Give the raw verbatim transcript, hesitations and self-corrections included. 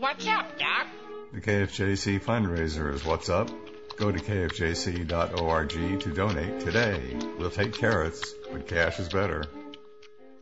What's up, Doc? The K F J C fundraiser is What's Up. Go to K F J C dot org to donate today. We'll take carrots, but cash is better.